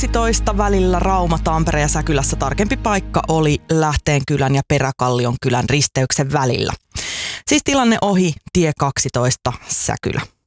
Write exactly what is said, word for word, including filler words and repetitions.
kaksitoista välillä Rauma, Tampere ja Säkylässä tarkempi paikka oli Lähteenkylän ja Peräkallion kylän risteyksen välillä. Siis tilanne ohi tie kaksitoista Säkylä.